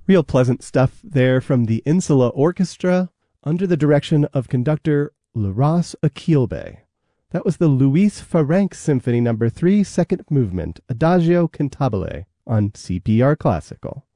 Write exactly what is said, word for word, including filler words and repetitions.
Real pleasant stuff there from the Insula Orchestra under the direction of conductor Laurence Aquilbe. That was the Luis Ferenc Symphony number three, second movement, Adagio Cantabile on C P R Classical.